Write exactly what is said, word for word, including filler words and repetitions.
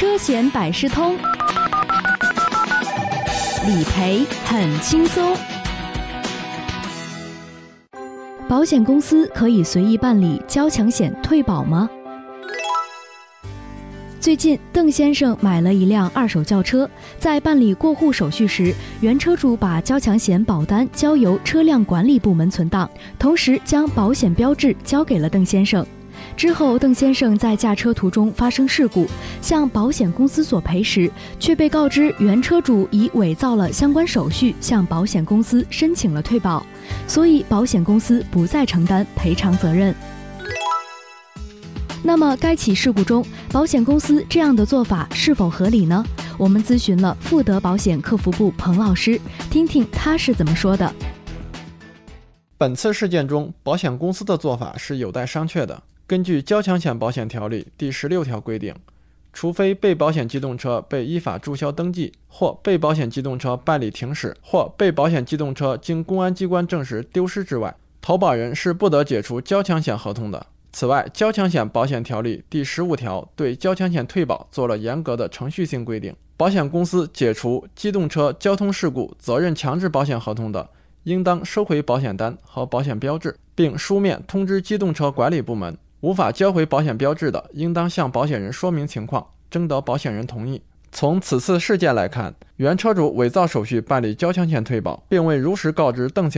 车险百事通，理赔很轻松。保险公司可以随意办理交强险退保吗？最近，邓先生买了一辆二手轿车，在办理过户手续时，原车主把交强险保单交由车辆管理部门存档，同时将保险标志交给了邓先生。之后，邓先生在驾车途中发生事故，向保险公司索赔时，却被告知原车主已伪造了相关手续，向保险公司申请了退保，所以保险公司不再承担赔偿责任。那么该起事故中，保险公司这样的做法是否合理呢？我们咨询了富德保险客服部彭老师，听听他是怎么说的。 本次事件中，保险公司的做法是有待商榷的。根据交强险保险条例第十六条规定，除非被保险机动车被依法注销登记，或被保险机动车办理停驶，或被保险机动车经公安机关证实丢失之外，投保人是不得解除交强险合同的。此外，交强险保险条例第十五条对交强险退保做了严格的程序性规定，保险公司解除机动车交通事故责任强制保险合同的，应当收回保险单和保险标志，并书面通知机动车管理部门。无法交回保险标志的，应当向保险人说明情况，征得保险人同意。从此次事件来看，原车主伪造手续办理交强险退保，并未如实告知邓先生